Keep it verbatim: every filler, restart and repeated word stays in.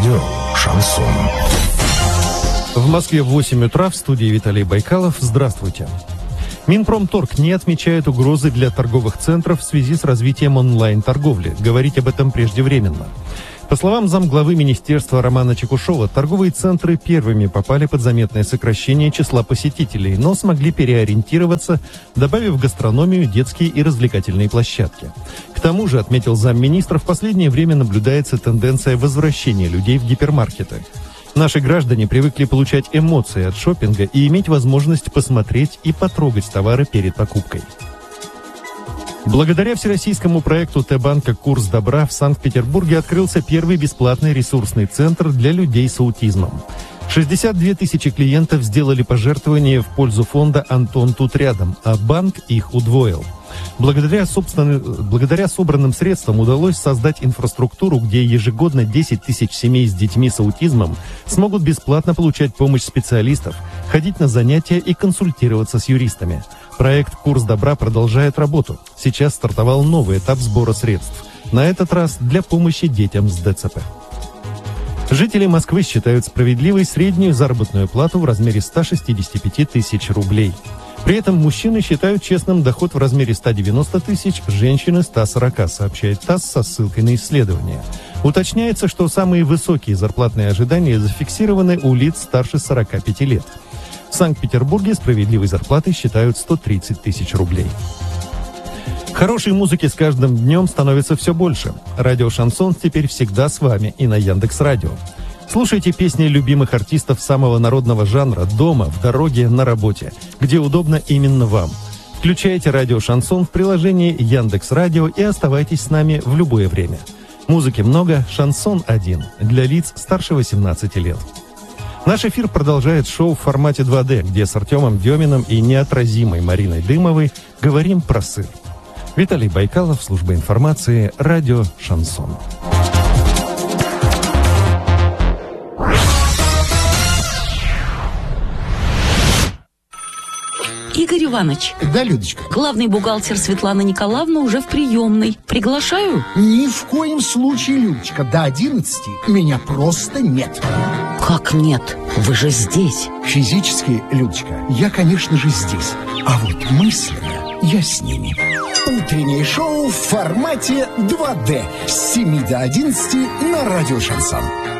Радио «Шансон». В Москве в восемь утра, в студии Виталий Байкалов. Здравствуйте. Минпромторг не отмечает угрозы для торговых центров в связи с развитием онлайн-торговли. Говорить об этом преждевременно. По словам замглавы министерства Романа Чекушова, торговые центры первыми попали под заметное сокращение числа посетителей, но смогли переориентироваться, добавив гастрономию, детские и развлекательные площадки. К тому же, отметил замминистра, в последнее время наблюдается тенденция возвращения людей в гипермаркеты. Наши граждане привыкли получать эмоции от шопинга и иметь возможность посмотреть и потрогать товары перед покупкой. Благодаря всероссийскому проекту Т-банка «Курс добра» в Санкт-Петербурге открылся первый бесплатный ресурсный центр для людей с аутизмом. шестьдесят две тысячи клиентов сделали пожертвования в пользу фонда «Антон тут рядом», а банк их удвоил. Благодаря, собственно, благодаря собранным средствам удалось создать инфраструктуру, где ежегодно десять тысяч семей с детьми с аутизмом смогут бесплатно получать помощь специалистов, ходить на занятия и консультироваться с юристами. Проект «Курс добра» продолжает работу. Сейчас стартовал новый этап сбора средств. На этот раз для помощи детям с ДЦП. Жители Москвы считают справедливой среднюю заработную плату в размере ста шестидесяти пяти тысяч рублей. При этом мужчины считают честным доход в размере ста девяноста тысяч, женщины ста сорока, сообщает ТАСС со ссылкой на исследование. Уточняется, что самые высокие зарплатные ожидания зафиксированы у лиц старше сорока пяти лет. В Санкт-Петербурге справедливой зарплатой считают сто тридцать тысяч рублей. Хорошей музыки с каждым днем становится все больше. Радио «Шансон» теперь всегда с вами и на Яндекс.Радио. Слушайте песни любимых артистов самого народного жанра дома, в дороге, на работе, где удобно именно вам. Включайте радио «Шансон» в приложении Яндекс.Радио и оставайтесь с нами в любое время. Музыки много, шансон один, для лиц старше восемнадцати лет. Наш эфир продолжает шоу в формате два дэ, где с Артемом Деминым и неотразимой Мариной Дымовой говорим про сыр. Виталий Байкалов, служба информации, радио «Шансон». Игорь Иванович. Да, Людочка. Главный бухгалтер Светлана Николаевна уже в приемной. Приглашаю? Ни в коем случае, Людочка. До одиннадцати меня просто нет. Как нет? Вы же здесь. Физически, Людочка, я, конечно же, здесь. А вот мысленно я с ними. Утреннее шоу в формате два дэ с семи до одиннадцати на радио «Шансон».